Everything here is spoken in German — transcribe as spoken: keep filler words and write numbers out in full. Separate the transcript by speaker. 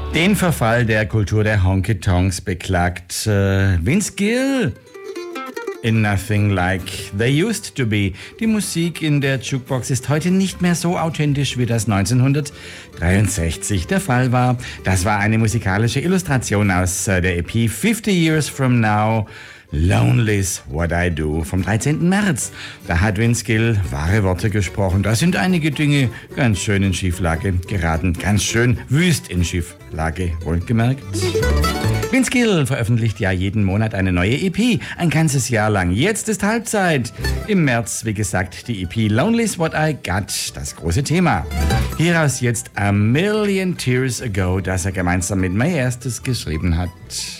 Speaker 1: Den Verfall der Kultur der Honky-Tonks beklagt äh, Vince Gill in Nothing Like They Used to Be. Die Musik in der Jukebox ist heute nicht mehr so authentisch, wie das neunzehnhundertdreiundsechzig der Fall war. Das war eine musikalische Illustration aus äh, der E P fifty Years From Now. Lonely's What I Do vom dreizehnten März. Da hat Vince Gill wahre Worte gesprochen. Da sind einige Dinge ganz schön in Schieflage geraten. Ganz schön wüst in Schieflage, wohlgemerkt. Vince Gill veröffentlicht ja jeden Monat eine neue E P, ein ganzes Jahr lang. Jetzt ist Halbzeit. Im März, wie gesagt, die E P Lonely's What I Got, das große Thema. Hieraus jetzt A Million Tears Ago, das er gemeinsam mit May Erstes geschrieben hat.